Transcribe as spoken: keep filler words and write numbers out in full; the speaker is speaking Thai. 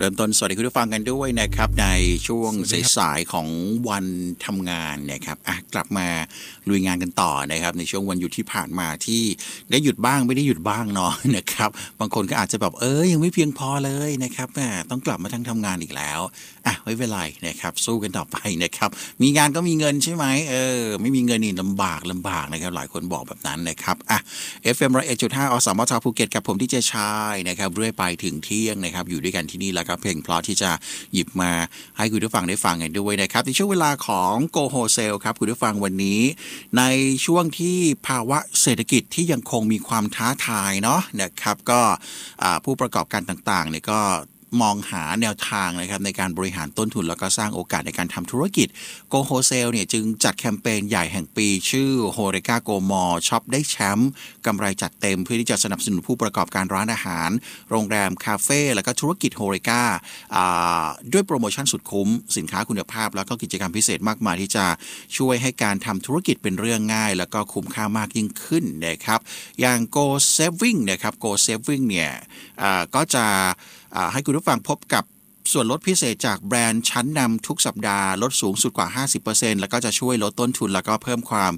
เริ่มต้นสวัสดีคุณผู้ฟังกันด้วยนะครับในช่วงสายๆของวันทำงานนะครับอ่ะกลับมาลุยงานกันต่อนะครับในช่วงวันหยุดที่ผ่านมาที่ได้หยุดบ้างไม่ได้หยุดบ้างเนาะนะครับบางคนก็อาจจะแบบเออยังไม่เพียงพอเลยนะครับแหมต้องกลับมาทั้งทำงานอีกแล้วอ่ะไม่เป็นไรนะครับสู้กันต่อไปนะครับมีงานก็มีเงินใช่ไหมเออไม่มีเงินนี่ลำบากลำบากนะครับหลายคนบอกแบบนั้นนะครับอ่ะ เอฟ เอ็ม หนึ่งร้อยเอ็ดจุดห้า อสมทภูเก็ตกับผมที่เจชายนะครับเรื่อยไปถึงเที่ยงนะครับอยู่ด้วยกันที่นี่แล้วครับเพลงเพราะที่จะหยิบมาให้คุณผู้ฟังได้ฟังกันด้วยนะครับในช่วงเวลาของ Go Wholesale ครับคุณผู้ฟังวันนี้ในช่วงที่ภาวะเศรษฐกิจที่ยังคงมีความท้าทายเนาะนะครับก็ผู้ประกอบการต่างๆเนี่ยก็มองหาแนวทางนะครับในการบริหารต้นทุนแล้วก็สร้างโอกาสในการทำธุรกิจ Go Wholesale เนี่ยจึงจัดแคมเปญใหญ่แห่งปีชื่อ Horeca Go More ช็อปได้แชมป์กำไรจัดเต็มเพื่อที่จะสนับสนุนผู้ประกอบการร้านอาหารโรงแรมคาเฟ่แล้วก็ธุรกิจ Horeca ด้วยโปรโมชั่นสุดคุ้มสินค้าคุณภาพแล้วก็กิจกรรมพิเศษมากมายที่จะช่วยให้การทำธุรกิจเป็นเรื่องง่ายแล้วก็คุ้มค่ามากยิ่งขึ้นนะครับอย่าง Go Saving นะครับ Go Saving เนี่ยก็จะให้คุณผู้ฟังพบกับส่วนลดพิเศษจากแบรนด์ชั้นนำทุกสัปดาห์ลดสูงสุดกว่า ห้าสิบเปอร์เซ็นต์ แล้วก็จะช่วยลดต้นทุนแล้วก็เพิ่มความ